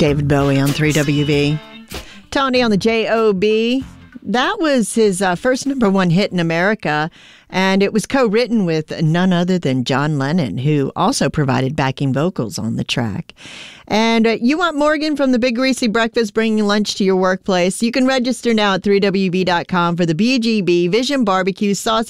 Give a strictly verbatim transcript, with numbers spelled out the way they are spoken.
David Bowie on three W V. Tony on the J O B. That was his uh, first number one hit in America, and it was co-written with none other than John Lennon, who also provided backing vocals on the track. And uh, you want Morgan from the Big Greasy Breakfast bringing lunch to your workplace? You can register now at three W B dot com for the B G B Vision Barbecue Sauce